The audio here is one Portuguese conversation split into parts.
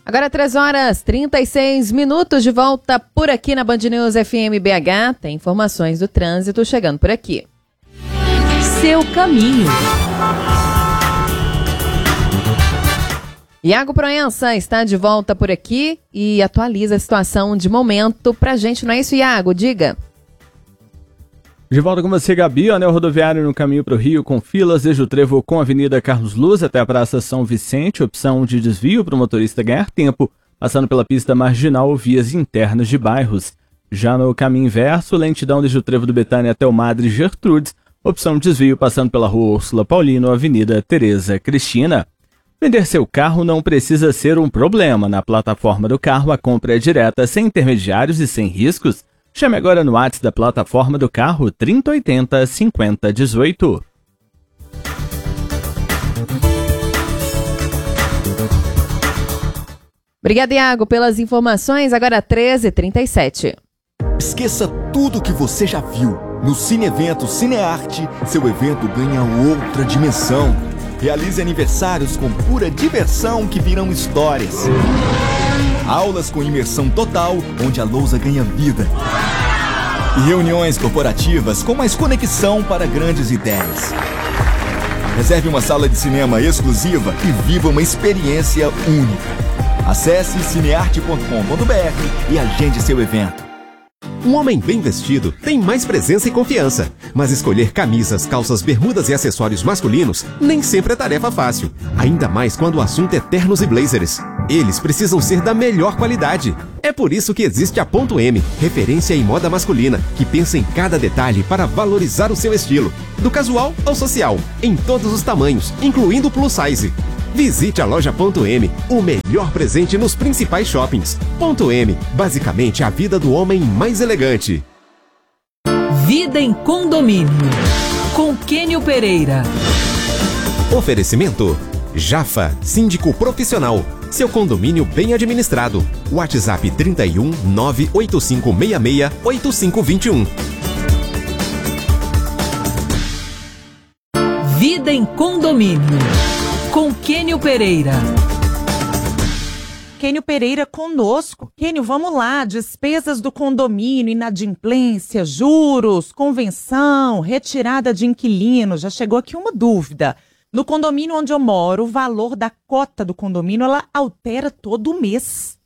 Agora 3h36, de volta por aqui na Band News FM BH. Tem informações do trânsito chegando por aqui. Seu caminho. Iago Proença está de volta por aqui e atualiza a situação de momento pra gente, não é isso, Iago? Diga. De volta com você, Gabi, anel rodoviário no caminho para o Rio com filas, desde o trevo com a Avenida Carlos Luz até a Praça São Vicente, opção de desvio para o motorista ganhar tempo, passando pela pista marginal ou vias internas de bairros. Já no caminho inverso, lentidão desde o trevo do Betânia até o Madre Gertrudes, opção de desvio passando pela Rua Úrsula Paulino, Avenida Tereza Cristina. Vender seu carro não precisa ser um problema. Na plataforma do carro, a compra é direta, sem intermediários e sem riscos. Chame agora no WhatsApp da plataforma do carro 3080 5018. Obrigada, Iago, pelas informações. Agora 13h37. Esqueça tudo que você já viu. No Cine Evento Cinearte, seu evento ganha outra dimensão. Realize aniversários com pura diversão que virão histórias. Aulas com imersão total, onde a lousa ganha vida. E reuniões corporativas com mais conexão para grandes ideias. Reserve uma sala de cinema exclusiva e viva uma experiência única. Acesse cinearte.com.br e agende seu evento. Um homem bem vestido tem mais presença e confiança, mas escolher camisas, calças, bermudas e acessórios masculinos nem sempre é tarefa fácil, ainda mais quando o assunto é ternos e blazers. Eles precisam ser da melhor qualidade. É por isso que existe a Ponto M, referência em moda masculina, que pensa em cada detalhe para valorizar o seu estilo, do casual ao social, em todos os tamanhos, incluindo o plus size. Visite a loja Ponto M, o melhor presente nos principais shoppings. Ponto M, basicamente a vida do homem mais elegante. Vida em condomínio, com Kênio Pereira. Oferecimento Jafa, síndico profissional. Seu condomínio bem administrado. WhatsApp 31 98566 8521. Vida em condomínio, com Kênio Pereira. Kênio Pereira conosco. Kênio, vamos lá. Despesas do condomínio, inadimplência, juros, convenção, retirada de inquilino. Já chegou aqui uma dúvida. No condomínio onde eu moro, o valor da cota do condomínio, ela altera todo mês.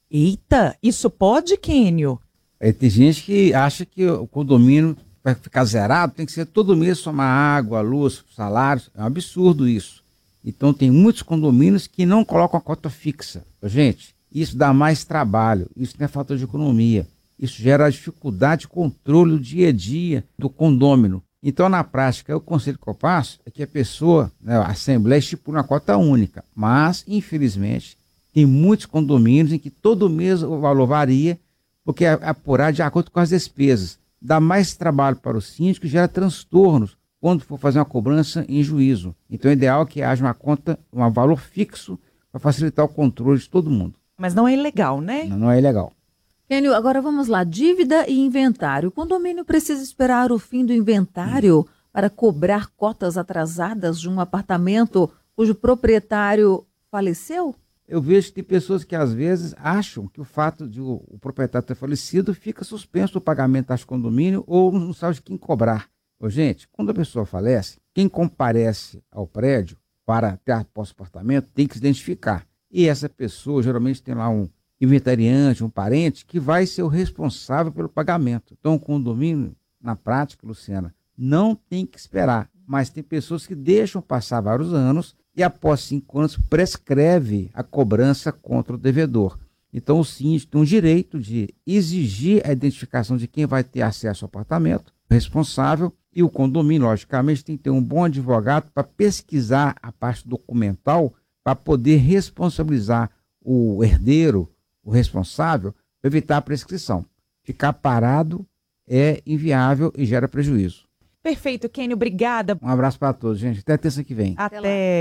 Eita, isso pode, Kênio? Tem gente que acha que o condomínio vai ficar zerado, tem que ser todo mês somar água, luz, salários. É um absurdo isso. Então tem muitos condomínios que não colocam a cota fixa. Gente, isso dá mais trabalho, isso não é falta de economia. Isso gera dificuldade de controle do dia a dia do condômino. Então, na prática, o conselho que eu passo é que a pessoa, né, a Assembleia estipula uma cota única. Mas, infelizmente, tem muitos condomínios em que todo mês o valor varia, porque é apurado de acordo com as despesas. Dá mais trabalho para o síndico e gera transtornos quando for fazer uma cobrança em juízo. Então, o ideal é que haja uma conta, um valor fixo para facilitar o controle de todo mundo. Mas não é ilegal, né? Não é ilegal. Kênio, agora vamos lá. Dívida e inventário. O condomínio precisa esperar o fim do inventário para cobrar cotas atrasadas de um apartamento cujo proprietário faleceu? Eu vejo que tem pessoas que às vezes acham que o fato de o proprietário ter falecido fica suspenso o pagamento do condomínio ou não sabe de quem cobrar. Gente, quando a pessoa falece, quem comparece ao prédio para ter a posse do apartamento tem que se identificar. E essa pessoa geralmente tem lá um inventariante, um parente, que vai ser o responsável pelo pagamento. Então, o condomínio, na prática, Luciana, não tem que esperar. Mas tem pessoas que deixam passar vários anos e, após 5 anos, prescreve a cobrança contra o devedor. Então, o síndico tem o direito de exigir a identificação de quem vai ter acesso ao apartamento, responsável, e o condomínio, logicamente, tem que ter um bom advogado para pesquisar a parte documental para poder responsabilizar o herdeiro, o responsável, para evitar a prescrição. Ficar parado é inviável e gera prejuízo. Perfeito, Kênio, obrigada. Um abraço para todos, gente. Até terça que vem. Até.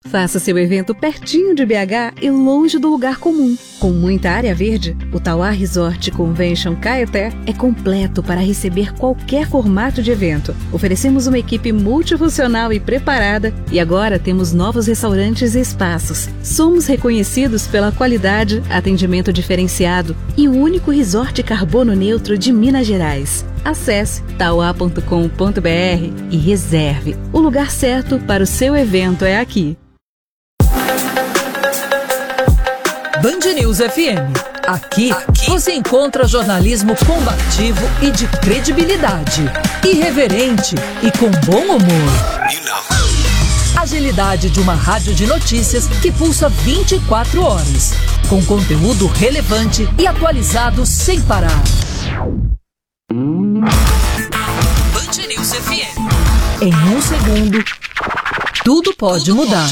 Faça seu evento pertinho de BH e longe do lugar comum. Com muita área verde, o Tauá Resort Convention Caeté é completo para receber qualquer formato de evento. Oferecemos uma equipe multifuncional e preparada e agora temos novos restaurantes e espaços. Somos reconhecidos pela qualidade, atendimento diferenciado e o único resort carbono neutro de Minas Gerais. Acesse tauá.com.br e reserve. O lugar certo para o seu evento é aqui. Band News FM. Aqui você encontra jornalismo combativo e de credibilidade. Irreverente e com bom humor. Agilidade de uma rádio de notícias que pulsa 24 horas. Com conteúdo relevante e atualizado sem parar. Band News FM. Em um segundo, tudo pode mudar.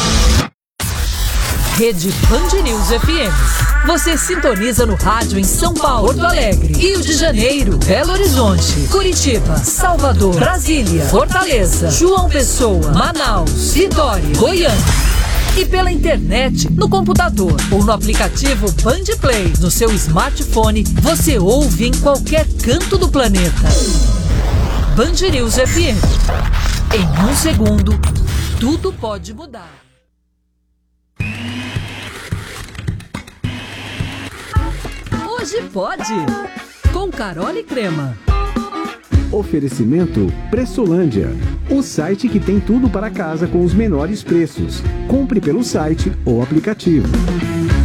Rede Band News FM. Você sintoniza no rádio em São Paulo, Porto Alegre, Rio de Janeiro, Belo Horizonte, Curitiba, Salvador, Brasília, Fortaleza, João Pessoa, Manaus, Vitória, Goiânia. E pela internet, no computador ou no aplicativo Band Play, no seu smartphone, você ouve em qualquer canto do planeta. Band News FM. Em um segundo, tudo pode mudar. Hoje pode, com Carol e Crema. Oferecimento Pressolândia, o site que tem tudo para casa com os menores preços. Compre pelo site ou aplicativo.